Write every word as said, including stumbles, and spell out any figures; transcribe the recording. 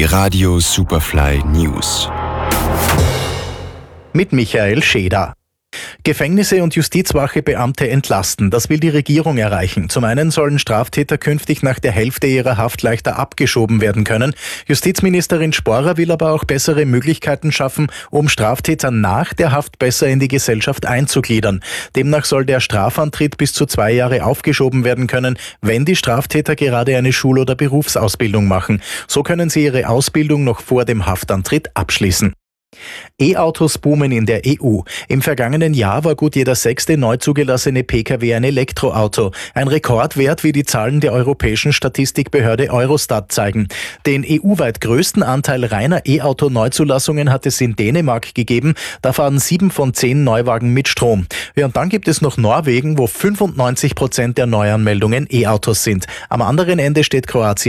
Die Radio Superfly News. Mit Michael Scheder. Gefängnisse und Justizwachebeamte entlasten. Das will die Regierung erreichen. Zum einen sollen Straftäter künftig nach der Hälfte ihrer Haft leichter abgeschoben werden können. Justizministerin Sporer will aber auch bessere Möglichkeiten schaffen, um Straftäter nach der Haft besser in die Gesellschaft einzugliedern. Demnach soll der Strafantritt bis zu zwei Jahre aufgeschoben werden können, wenn die Straftäter gerade eine Schul- oder Berufsausbildung machen. So können sie ihre Ausbildung noch vor dem Haftantritt abschließen. E-Autos boomen in der E U. Im vergangenen Jahr war gut jeder sechste neu zugelassene Pkw ein Elektroauto. Ein Rekordwert, wie die Zahlen der europäischen Statistikbehörde Eurostat zeigen. Den E U-weit größten Anteil reiner E-Auto-Neuzulassungen hat es in Dänemark gegeben. Da fahren sieben von zehn Neuwagen mit Strom. Ja, und dann gibt es noch Norwegen, wo fünfundneunzig Prozent der Neuanmeldungen E-Autos sind. Am anderen Ende steht Kroatien.